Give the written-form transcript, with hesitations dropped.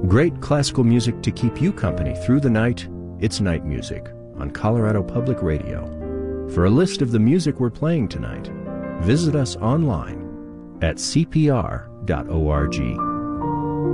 Great classical music to keep you company through the night. It's Night Music on Colorado Public Radio. For a list of the music we're playing tonight, visit us online at cpr.org.